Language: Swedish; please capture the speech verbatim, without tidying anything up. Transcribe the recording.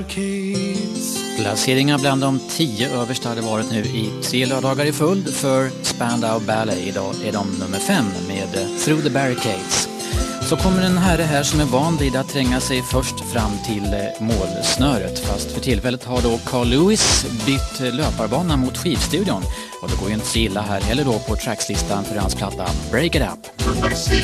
Placeringar bland de tio översta hade varit nu i tre lördagar i följd för Spandau Ballet. Idag är de nummer fem med Through the Barricades. Så kommer en herre här som är van vid att tränga sig först fram till målsnöret. Fast för tillfället har då Carl Lewis bytt löparbana mot skivstudion. Och det går ju inte så illa här heller då på trackslistan för hans platta Break It Up.